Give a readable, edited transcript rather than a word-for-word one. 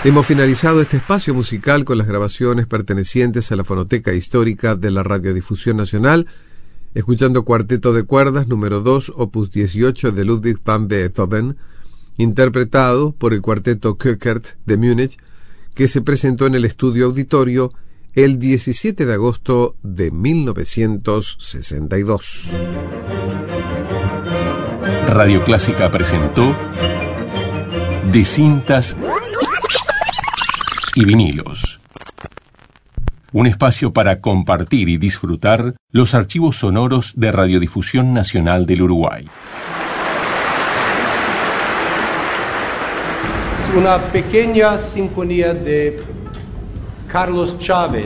Hemos finalizado este espacio musical con las grabaciones pertenecientes a la Fonoteca Histórica de la Radiodifusión Nacional, escuchando Cuarteto de Cuerdas número 2, opus 18 de Ludwig van Beethoven, interpretado por el Cuarteto Köckert de Múnich, que se presentó en el Estudio Auditorio el 17 de agosto de 1962. Radio Clásica presentó De cintas y vinilos. Un espacio para compartir y disfrutar los archivos sonoros de Radiodifusión Nacional del Uruguay. Una pequeña sinfonía de Carlos Chávez.